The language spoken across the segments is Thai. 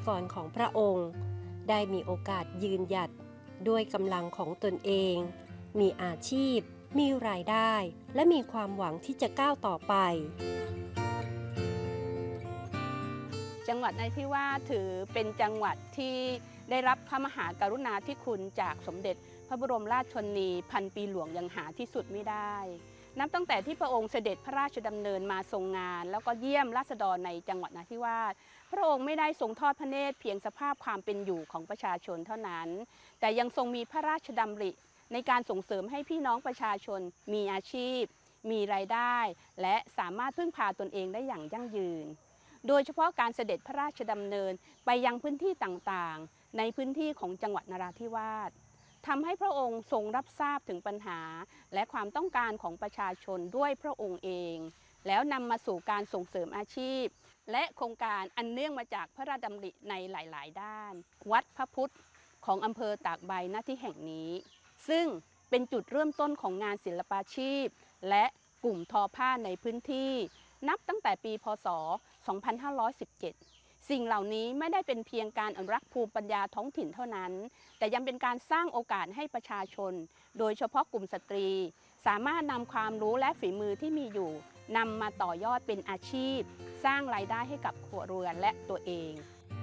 กรของพระองค์ได้มีโอกาสยืนหยัดด้วยกำลังของตนเองมีอาชีพมีรายได้และมีความหวังที่จะก้าวต่อไปจังหวัดนราธิวาสถือเป็นจังหวัดที่ได้รับพระมหากรุณาธิคุณจากสมเด็จพระบรมราชชนนีพันปีหลวงยังหาที่สุดไม่ได้นับตั้งแต่ที่พระองค์เสด็จพระราชดำเนินมาทรงงานแล้วก็เยี่ยมราษฎรในจังหวัดนราธิวาสพระองค์ไม่ได้ทรงทอดพระเนตรเพียงสภาพความเป็นอยู่ของประชาชนเท่านั้นแต่ยังทรงมีพระราชดำริในการส่งเสริมให้พี่น้องประชาชนมีอาชีพมีรายได้และสามารถพึ่งพาตนเองได้อย่างยั่งยืนโดยเฉพาะการเสด็จพระราชดำเนินไปยังพื้นที่ต่างๆในพื้นที่ของจังหวัดนราธิวาสทำให้พระองค์ทรงรับทราบถึงปัญหาและความต้องการของประชาชนด้วยพระองค์เองแล้วนำมาสู่การส่งเสริมอาชีพและโครงการอันเนื่องมาจากพระราชดำริในหลายๆด้านวัดพระพุทธของอำเภอตากใบณที่แห่งนี้ซึ่งเป็นจุดเริ่มต้นของงานศิลปาชีพและกลุ่มทอผ้าในพื้นที่นับตั้งแต่ปีพ.ศ. 2517 สิ่งเหล่านี้ไม่ได้เป็นเพียงการอนุรักษ์ภูมิปัญญาท้องถิ่นเท่านั้นแต่ยังเป็นการสร้างโอกาสให้ประชาชนโดยเฉพาะกลุ่มสตรีสามารถนำความรู้และฝีมือที่มีอยู่นำมาต่อยอดเป็นอาชีพสร้างรายได้ให้กับครัวเรือนและตัวเอง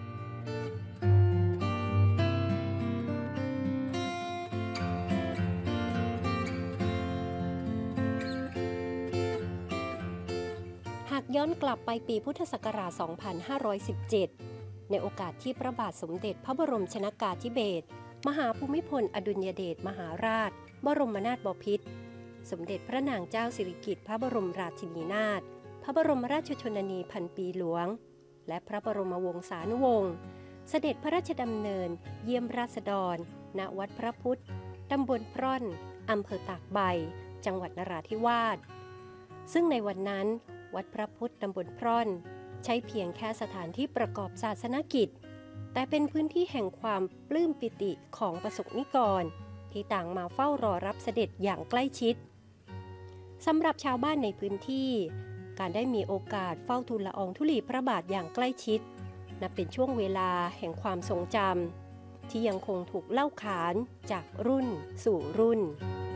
หากย้อนกลับไปปีพุทธศักราช 2517 ในโอกาสที่พระบาทสมเด็จพระบรมชนกาธิเบศรมหาภูมิพลอดุลยเดชมหาราชบรมนาถบพิตรสมเด็จพระนางเจ้าสิริกิติ์พระบรมราชินีนาถพระบรมราชชนนีพันปีหลวงและพระบรมวงศานุวงศ์เสด็จพระราชดำเนินเยี่ยมราษฎรณวัดพระพุทธตำบลพร่อนอำเภอตากใบจังหวัดนราธิวาสซึ่งในวันนั้นวัดพระพุทธตำบลพร่อนใช้เพียงแค่สถานที่ประกอบศาสนกิจแต่เป็นพื้นที่แห่งความปลื้มปิติของประสบนิกรที่ต่างมาเฝ้ารอรับเสด็จอย่างใกล้ชิดสำหรับชาวบ้านในพื้นที่การได้มีโอกาสเฝ้าทูลละอองธุลีพระบาทอย่างใกล้ชิดนับเป็นช่วงเวลาแห่งความทรงจำที่ยังคงถูกเล่าขานจากรุ่นสู่รุ่น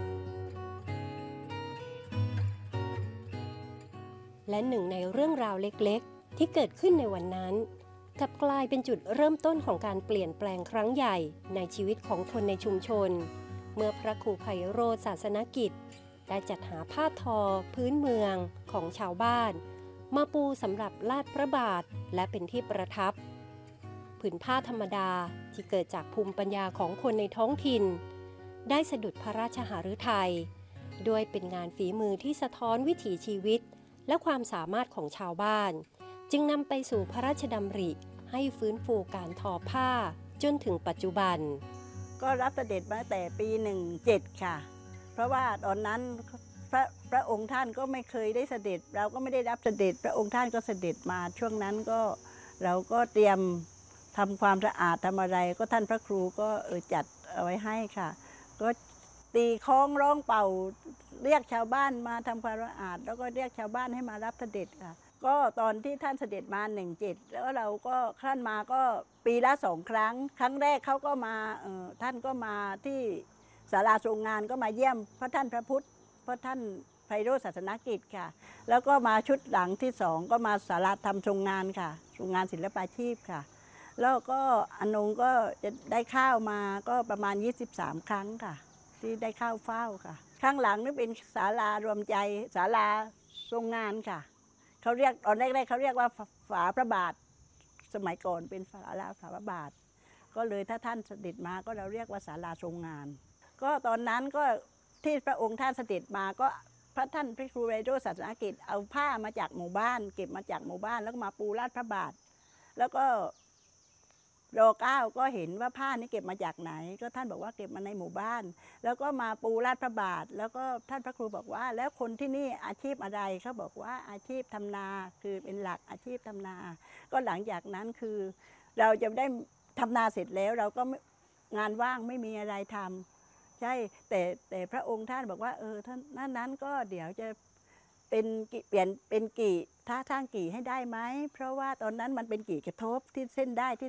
และหนึ่งในเรื่องราวเล็กๆที่เกิดขึ้นในวันนั้นกลับกลายเป็นจุดเริ่มต้นของการเปลี่ยนแปลงครั้งใหญ่ในชีวิตของคนในชุมชนเมื่อพระครูไพโรจน์ศาสนกิจได้จัดหาผ้าทอพื้นเมืองของชาวบ้านมาปูสำหรับลาดพระบาทและเป็นที่ประทับผืนผ้าธรรมดาที่เกิดจากภูมิปัญญาของคนในท้องถิ่นได้สะดุดพระราชหฤทัยด้วยเป็นงานฝีมือที่สะท้อนวิถีชีวิตและความสามารถของชาวบ้านจึงนำไปสู่พระราชดำริให้ฟื้นฟูการทอผ้าจนถึงปัจจุบันก็รับเสด็จมาแต่ปี17ค่ะเพราะว่าตอนนั้นพระองค์ท่านก็ไม่เคยได้เสด็จเราก็ไม่ได้รับเสด็จพระองค์ท่านก็เสด็จมาช่วงนั้นก็เราก็เตรียมทำความสะอาดทำอะไรก็ท่านพระครูก็จัดเอาไว้ให้ค่ะก็ตีคล้องร้องเป่าเรียกชาวบ้านมาทำความสะอาดแล้วก็เรียกชาวบ้านให้มารับเสด็จค่ะก็ตอนที่ท่านเสด็จมา17แล้วเราก็ท่านมาก็ปีละ2 ครั้งครั้งแรกเขาก็มาท่านก็มาที่ศาลาทรงงานก็มาเยี่ยมพระท่านพระพุทธพระท่านไพโรจน์ศาสนกิจค่ะแล้วก็มาชุดหลังที่2ก็มาศาลาธรรมทรงงานค่ะทรงงานศิลปาชีพค่ะแล้วก็อนงก็จะได้ข้าวมาก็ประมาณ23 ครั้งค่ะที่ได้ข้าวเฝ้าค่ะข้างหลังนี่เป็นศาลารวมใจศาลาทรงงานค่ะเขาเรียกตอนแรกๆเขาเรียกว่าฝาพระบาทสมัยก่อนเป็นศาลาฝาพระบาทก็เลยถ้าท่านเสด็จมาก็เราเรียกว่าศาลาทรงงานก็ตอนนั้นก็ที่พระองค์ท่านเสด็จมาก็พระท่านพระครูไพโรจน์ศาสนกิจเอาผ้ามาจากหมู่บ้านเก็บมาจากหมู่บ้านแล้วก็มาปูลาดพระบาทแล้วก็ร.9ก็เห็นว่าผ้านี้เก็บมาจากไหนก็ท่านบอกว่าเก็บมาในหมู่บ้านแล้วก็มาปูลาดพระบาทแล้วก็ท่านพระครูบอกว่าแล้วคนที่นี่อาชีพอะไรเขาบอกว่าอาชีพทำนาคือเป็นหลักอาชีพทำนาก็หลังจากนั้นคือเราจะได้ทำนาเสร็จแล้วเราก็งานว่างไม่มีอะไรทำใช่แต่พระองค์ท่านบอกว่าท่านนั้นก็เดี๋ยวจะเป็นเปลี่ยนเป็นกี่ท่าทางกี่ให้ได้ไหมเพราะว่าตอนนั้นมันเป็นกี่กระทบที่เส้นได้ที่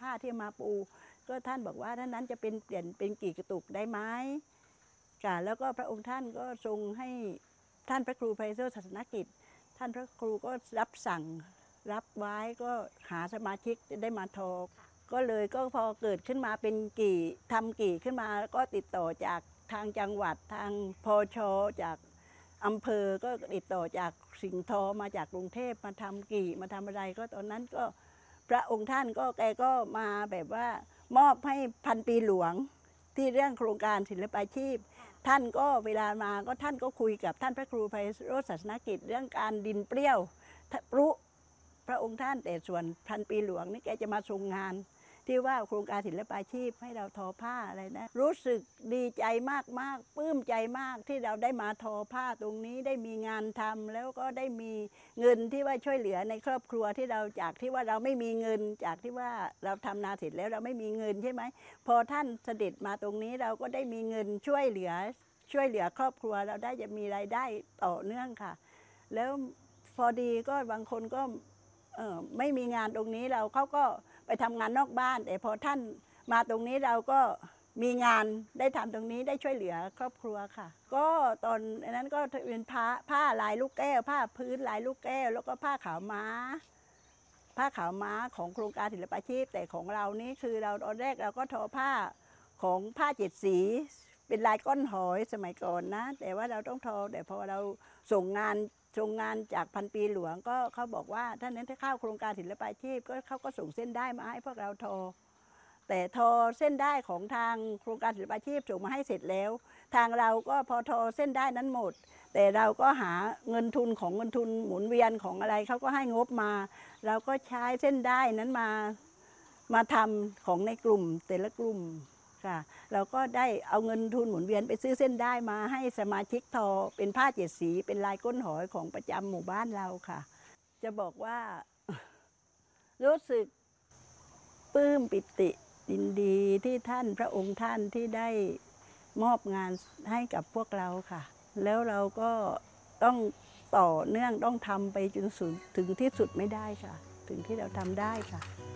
ผ้าที่มาปูก็ท่านบอกว่าถ้านั้นจะเปลี่ยนเป็นกี่กระตุกได้ไหมค่ะแล้วก็พระองค์ท่านก็ทรงให้ท่านพระครูไพศาลศาสนกิจท่านพระครูก็รับสั่งรับไว้ก็หาสมาชิกได้มาทอก็เลยก็พอเกิดขึ้นมาเป็นกี่ทำกี่ขึ้นมาก็ติดต่อจากทางจังหวัดทางพชจากอำเภอก็ติดต่อจากสิ่งทอมาจากกรุงเทพมาทำกี่มาทำอะไรก็ตอนนั้นก็พระองค์ท่านก็แกก็มาแบบว่ามอบให้พันปีหลวงที่เรื่องโครงการศิลปาชีพท่านก็เวลามาก็ท่านก็คุยกับท่านพระครูไพโรจน์ศาสนกิจเรื่องการดินเปรี้ยวพระองค์ท่านแต่ส่วนพันปีหลวงนี่แกจะมาทรงงานที่ว่าโครงการศิลปาชีพให้เราทอผ้าอะไรนะรู้สึกดีใจมากปลื้มใจมากที่เราได้มาทอผ้าตรงนี้ได้มีงานทำแล้วก็ได้มีเงินที่ว่าช่วยเหลือในครอบครัวที่เราจากที่ว่าเราไม่มีเงินจากที่ว่าเราทำนาเสร็จแล้วเราไม่มีเงินใช่ไหมพอท่านเสด็จมาตรงนี้เราก็ได้มีเงินช่วยเหลือครอบครัวเราได้จะมีรายได้ต่อเนื่องค่ะแล้วพอดีก็บางคนก็ไม่มีงานตรงนี้เขาก็ไปทำงานนอกบ้านแต่พอท่านมาตรงนี้เราก็มีงานได้ทำตรงนี้ได้ช่วยเหลือครอบครัวค่ะก็ตอนนั้นก็เป็นผ้าลายลูกแก้วผ้าพื้นลายลูกแก้วแล้วก็ผ้าขาวม้าของโครงการศิลปาชีพแต่ของเรานี่คือเราตอนแรกเราก็ทอผ้าของผ้าเจ็ดสีเป็นลายก้อนหอยสมัยก่อนนะแต่ว่าเราต้องทอแต่พอเราส่งงานจากพันปีหลวงก็เขาบอกว่าท่านนั้นถ้าเข้าโครงการศิลปาชีพก็เขาก็ส่งเส้นได้มาให้พวกเราทอแต่ทอเส้นได้ของทางโครงการศิลปาชีพส่งมาให้เสร็จแล้วทางเราก็พอทอเส้นได้นั้นหมดแต่เราก็หาเงินทุนหมุนเวียนของอะไรเขาก็ให้งบมาเราก็ใช้เส้นได้นั้นมาทำของในกลุ่มแต่ละกลุ่มค่ะเราก็ได้เอาเงินทุนหมุนเวียนไปซื้อเส้นได้มาให้สมาชิกทอเป็นผ้าเจ็ดสีเป็นลายก้นหอยของประจำหมู่บ้านเราค่ะจะบอกว่า รู้สึกปลื้มปิติยินดีที่ท่านพระองค์ท่านที่ได้มอบงานให้กับพวกเราค่ะแล้วเราก็ต้องต่อเนื่องต้องทำไปจนถึงที่สุดไม่ได้ค่ะถึงที่เราทำได้ค่ะ